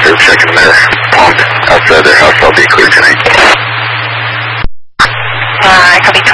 They're checking their pump outside their house. I'll be clear tonight. I copy